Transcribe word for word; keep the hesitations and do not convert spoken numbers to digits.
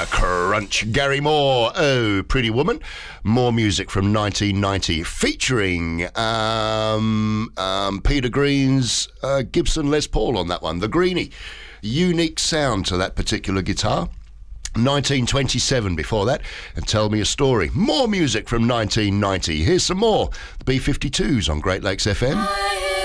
a crunch. Gary Moore, Oh Pretty Woman. More music from nineteen ninety, featuring um, um, Peter Green's uh, Gibson Les Paul on that one, the Greenie. Unique sound to that particular guitar. nineteen twenty-seven before that, and Tell Me a Story. More music from nineteen ninety. Here's some more. The B fifty-twos on Great Lakes F M.